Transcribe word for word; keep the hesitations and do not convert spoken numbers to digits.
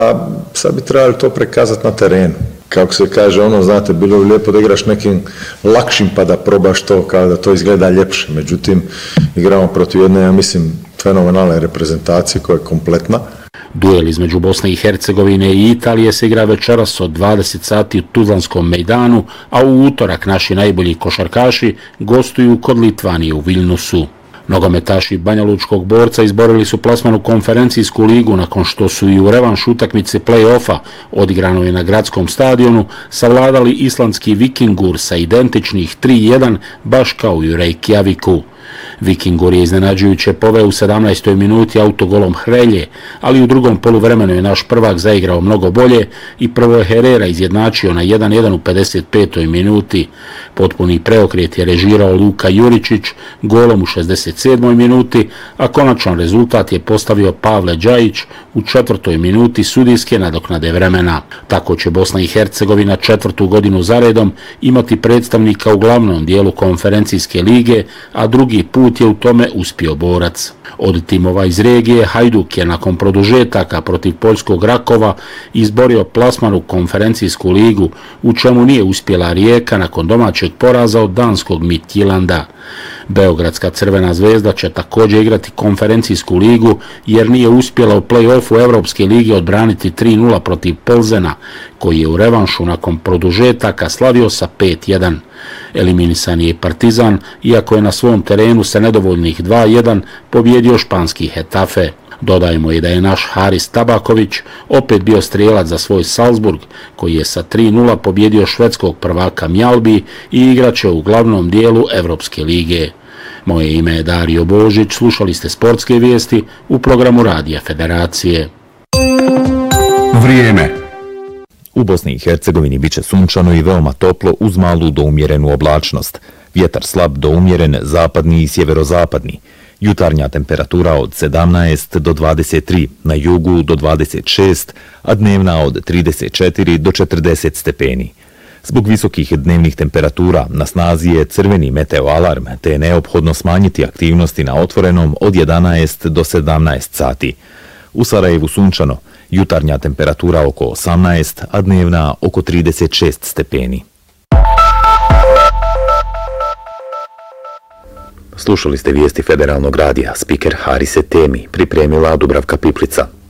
A sad bi trebali to prekazati na terenu. Kako se kaže, ono, znate, bilo bi lijepo da igraš nekim lakšim pa da probaš to, kao da to izgleda ljepše. Međutim, igramo protiv jedne, ja mislim, fenomenalne reprezentacije koja je kompletna. Duel između Bosne i Hercegovine i Italije se igra večeras od dvadeset sati u Tuzlanskom mejdanu, a u utorak naši najbolji košarkaši gostuju kod Litvanije u Vilnusu. Nogometaši Banjalučkog Borca izborili su plasman u konferencijsku ligu nakon što su i u revanš utakmice play-offa, odigranoj na gradskom stadionu, savladali islandski Vikingur sa identičnih tri jedan, baš kao i u Reykjaviku. Vikingur je iznenađujuće poveo u sedamnaestoj minuti autogolom Hrelje, ali u drugom poluvremenu je naš prvak zaigrao mnogo bolje i prvo je Herrera izjednačio na jedan jedan u pedeset petoj minuti. Potpuni preokret je režirao Luka Juričić golom u šezdeset sedmoj minuti, a konačan rezultat je postavio Pavle Đajić u četvrtoj minuti sudijske nadoknade vremena. Tako će Bosna i Hercegovina četvrtu godinu zaredom imati predstavnika u glavnom dijelu konferencijske lige, a drugi put je u tome uspio Borac. Od timova iz regije Hajduk je nakon produžetaka protiv poljskog Rakova izborio plasman u konferencijsku ligu, u čemu nije uspjela Rijeka nakon domaćeg poraza od danskog Midtjylanda. Beogradska Crvena zvezda će također igrati konferencijsku ligu jer nije uspjela u play-offu Evropske lige odbraniti tri nula protiv Plzena, koji je u revanšu nakon produžetaka slavio sa pet jedan. Eliminisan je i Partizan, iako je na svom terenu sa nedovoljnih dva jedan pobjedio španski Hetafe. Dodajmo i da je naš Haris Tabaković opet bio strijelac za svoj Salzburg, koji je sa tri nula pobjedio švedskog prvaka Mjalbi i igraće u glavnom dijelu Evropske lige. Moje ime je Dario Božić, slušali ste sportske vijesti u programu Radija Federacije. Vrijeme. U Bosni i Hercegovini biće sunčano i veoma toplo uz malu do umjerenu oblačnost. Vjetar slab do umjeren, zapadni i sjeverozapadni. Jutarnja temperatura od sedamnaest do dvadeset tri, na jugu do dvadeset šest, a dnevna od trideset četiri do četrdeset stepeni. Zbog visokih dnevnih temperatura na snazi je crveni meteoalarm, te je neophodno smanjiti aktivnosti na otvorenom od jedanaest do sedamnaest sati. U Sarajevu sunčano, jutarnja temperatura oko osamnaest, a dnevna oko trideset šest stepeni. Slušali ste vijesti Federalnog radija, spiker Harise Temi, pripremila Dubravka Piplica.